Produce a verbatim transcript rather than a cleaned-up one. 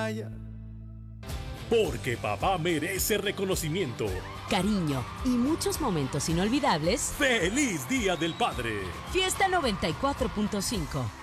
Porque papá merece reconocimiento, cariño y muchos momentos inolvidables. ¡Feliz Día del Padre! Fiesta noventa y cuatro punto cinco.